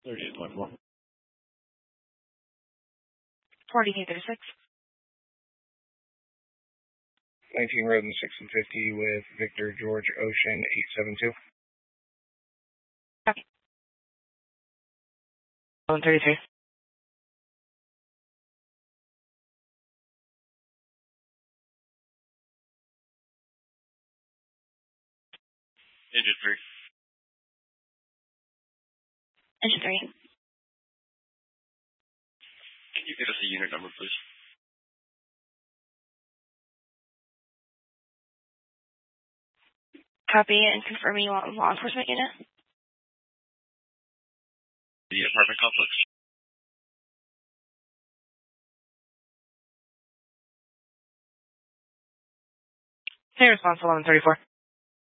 38.4. 4236. 19 Road and 650 with Victor George Ocean 872. Copy. 1133. Engine 3. Engine 3. Can you give us a unit number, please? Copy and confirm you want law enforcement unit. The apartment complex. Hey, response 1134.